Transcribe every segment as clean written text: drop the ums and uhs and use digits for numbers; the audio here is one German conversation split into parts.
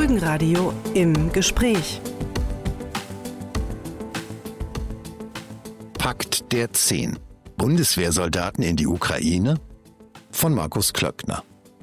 Folgenradio im Gespräch. Pakt der 10. Bundeswehrsoldaten in die Ukraine? Von Markus Klöckner.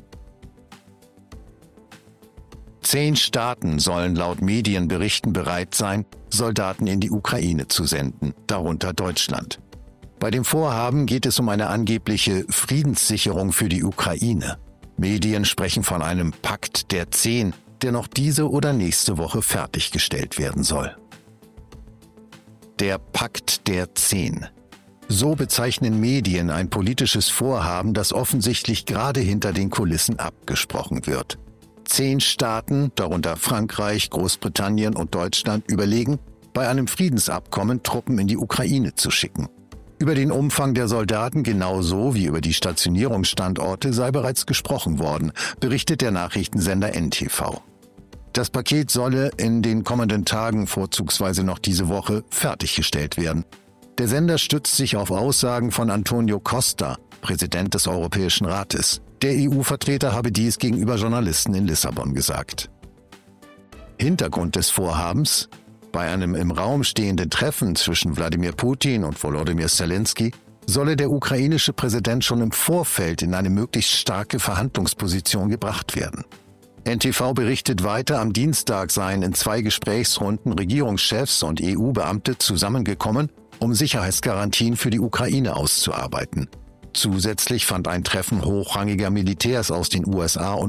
10 Staaten sollen laut Medienberichten bereit sein, Soldaten in die Ukraine zu senden, darunter Deutschland. Bei dem Vorhaben geht es um eine angebliche Friedenssicherung für die Ukraine. Medien sprechen von einem Pakt der 10, der noch diese oder nächste Woche fertiggestellt werden soll. Der Pakt der 10. So bezeichnen Medien ein politisches Vorhaben, das offensichtlich gerade hinter den Kulissen abgesprochen wird. 10 Staaten, darunter Frankreich, Großbritannien und Deutschland, überlegen, bei einem Friedensabkommen Truppen in die Ukraine zu schicken. Über den Umfang der Soldaten genauso wie über die Stationierungsstandorte sei bereits gesprochen worden, berichtet der Nachrichtensender NTV. Das Paket solle in den kommenden Tagen, vorzugsweise noch diese Woche, fertiggestellt werden. Der Sender stützt sich auf Aussagen von Antonio Costa, Präsident des Europäischen Rates. Der EU-Vertreter habe dies gegenüber Journalisten in Lissabon gesagt. Hintergrund des Vorhabens: Bei einem im Raum stehenden Treffen zwischen Wladimir Putin und Volodymyr Zelensky solle der ukrainische Präsident schon im Vorfeld in eine möglichst starke Verhandlungsposition gebracht werden. NTV berichtet weiter, am Dienstag seien in 2 Gesprächsrunden Regierungschefs und EU-Beamte zusammengekommen, um Sicherheitsgarantien für die Ukraine auszuarbeiten. Zusätzlich fand ein Treffen hochrangiger Militärs aus den USA und